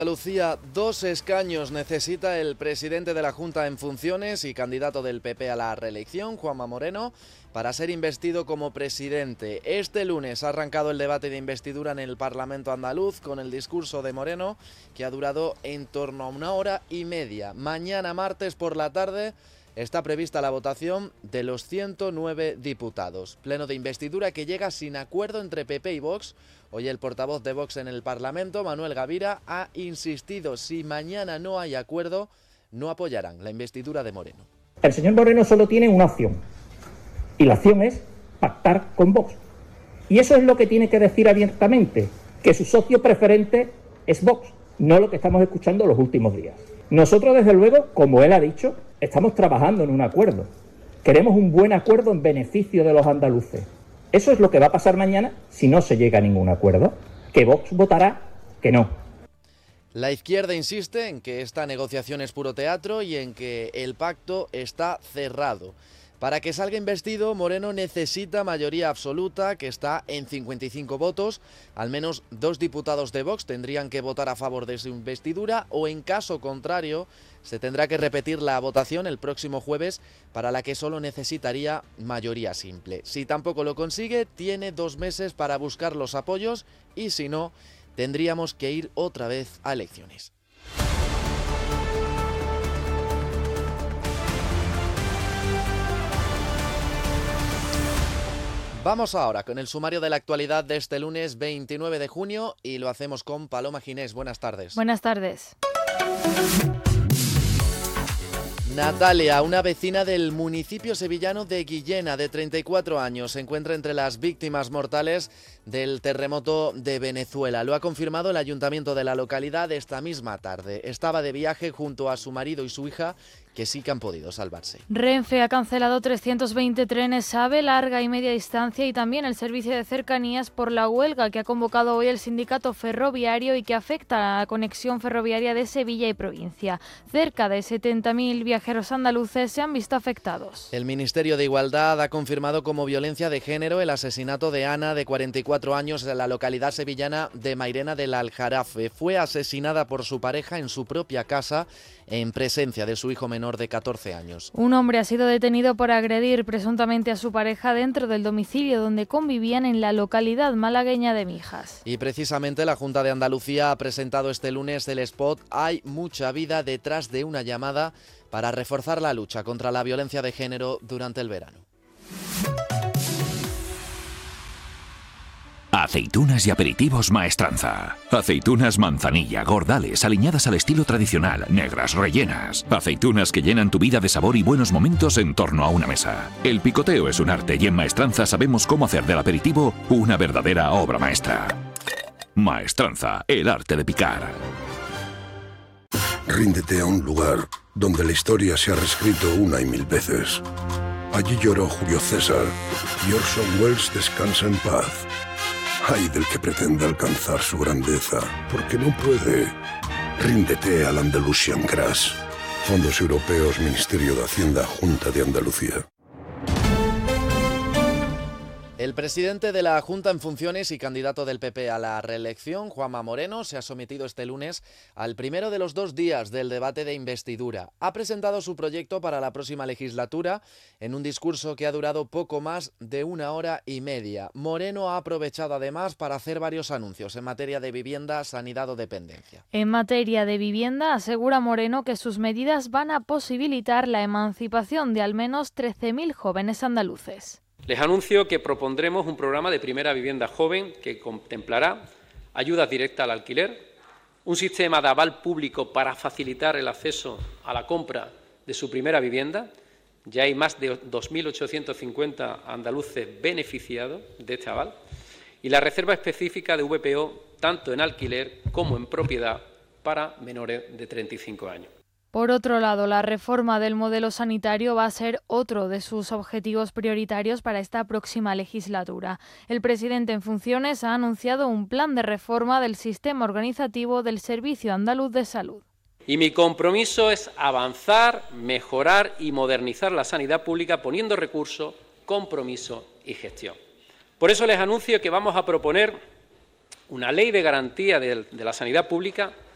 Andalucía, 2 escaños necesita el presidente de la Junta en funciones y candidato del PP a la reelección, Juanma Moreno, para ser investido como presidente. Este lunes ha arrancado el debate de investidura en el Parlamento andaluz con el discurso de Moreno, que ha durado en torno a 1 hora y media. Mañana martes por la tarde está prevista la votación de los 109 diputados. Pleno de investidura que llega sin acuerdo entre PP y Vox. Hoy el portavoz de Vox en el Parlamento, Manuel Gavira, ha insistido: si mañana no hay acuerdo, no apoyarán la investidura de Moreno. El señor Moreno solo tiene una opción, y la opción es pactar con Vox. Y eso es lo que tiene que decir abiertamente, que su socio preferente es Vox, no lo que estamos escuchando los últimos días. Nosotros, desde luego, como él ha dicho, estamos trabajando en un acuerdo. Queremos un buen acuerdo en beneficio de los andaluces. Eso es lo que va a pasar mañana si no se llega a ningún acuerdo, que Vox votará que no. La izquierda insiste en que esta negociación es puro teatro y en que el pacto está cerrado. Para que salga investido, Moreno necesita mayoría absoluta, que está en 55 votos. Al menos 2 diputados de Vox tendrían que votar a favor de su investidura, o en caso contrario, se tendrá que repetir la votación el próximo jueves, para la que solo necesitaría mayoría simple. Si tampoco lo consigue, tiene 2 meses para buscar los apoyos y si no, tendríamos que ir otra vez a elecciones. Vamos ahora con el sumario de la actualidad de este lunes 29 de junio y lo hacemos con Paloma Ginés. Buenas tardes. Buenas tardes. Natalia, una vecina del municipio sevillano de Guillena, de 34 años, se encuentra entre las víctimas mortales del terremoto de Venezuela. Lo ha confirmado el ayuntamiento de la localidad esta misma tarde. Estaba de viaje junto a su marido y su hija, que sí que han podido salvarse. Renfe ha cancelado 320 trenes AVE larga y media distancia y también el servicio de cercanías por la huelga que ha convocado hoy el sindicato ferroviario y que afecta a la conexión ferroviaria de Sevilla y provincia. Cerca de 70.000 viajeros andaluces se han visto afectados. El Ministerio de Igualdad ha confirmado como violencia de género el asesinato de Ana, de 44 años, en la localidad sevillana de Mairena del Aljarafe. Fue asesinada por su pareja en su propia casa, en presencia de su hijo menor de 14 años. Un hombre ha sido detenido por agredir presuntamente a su pareja dentro del domicilio donde convivían en la localidad malagueña de Mijas. Y precisamente la Junta de Andalucía ha presentado este lunes el spot "Hay mucha vida detrás de una llamada", para reforzar la lucha contra la violencia de género durante el verano. Aceitunas y aperitivos Maestranza. Aceitunas manzanilla, gordales, aliñadas al estilo tradicional, negras, rellenas. Aceitunas que llenan tu vida de sabor y buenos momentos en torno a una mesa. El picoteo es un arte y en Maestranza sabemos cómo hacer del aperitivo una verdadera obra maestra. Maestranza, el arte de picar. Ríndete a un lugar donde la historia se ha reescrito 1 y 1000 veces. Allí lloró Julio César y Orson Welles descansa en paz. Ay del que pretende alcanzar su grandeza, porque no puede. Ríndete al Andalusian Crash. Fondos Europeos, Ministerio de Hacienda, Junta de Andalucía. El presidente de la Junta en funciones y candidato del PP a la reelección, Juanma Moreno, se ha sometido este lunes al primero de los 2 días del debate de investidura. Ha presentado su proyecto para la próxima legislatura en un discurso que ha durado poco más de 1 hora y media. Moreno ha aprovechado además para hacer varios anuncios en materia de vivienda, sanidad o dependencia. En materia de vivienda, asegura Moreno que sus medidas van a posibilitar la emancipación de al menos 13.000 jóvenes andaluces. Les anuncio que propondremos un programa de primera vivienda joven que contemplará ayudas directas al alquiler, un sistema de aval público para facilitar el acceso a la compra de su primera vivienda. Ya hay más de 2.850 andaluces beneficiados de este aval, y la reserva específica de VPO tanto en alquiler como en propiedad para menores de 35 años. Por otro lado, la reforma del modelo sanitario va a ser otro de sus objetivos prioritarios para esta próxima legislatura. El presidente en funciones ha anunciado un plan de reforma del sistema organizativo del Servicio Andaluz de Salud. Y mi compromiso es avanzar, mejorar y modernizar la sanidad pública poniendo recursos, compromiso y gestión. Por eso les anuncio que vamos a proponer una ley de garantía de la sanidad pública